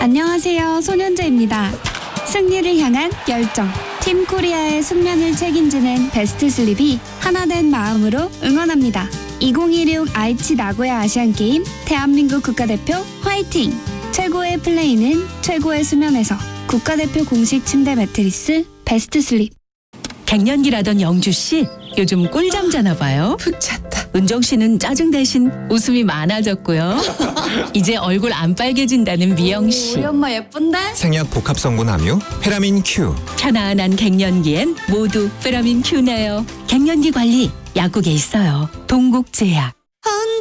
안녕하세요. 손현재입니다. 승리를 향한 열정. 팀 코리아의 숙면을 책임지는 베스트 슬립이 하나된 마음으로 응원합니다. 2016 아이치 나고야 아시안게임 대한민국 국가대표 화이팅! 최고의 플레이는 최고의 수면에서. 국가대표 공식 침대 매트리스 베스트 슬립. 갱년기라던 영주씨 요즘 꿀잠 자나 봐요. 푹 잤다. 은정씨는 짜증 대신 웃음이 많아졌고요. 이제 얼굴 안 빨개진다는 미영씨. 우리 엄마 예쁜데? 생약 복합성분 함유 페라민 Q. 편안한 갱년기엔 모두 페라민 Q네요. 갱년기 관리 약국에 있어요. 동국제약.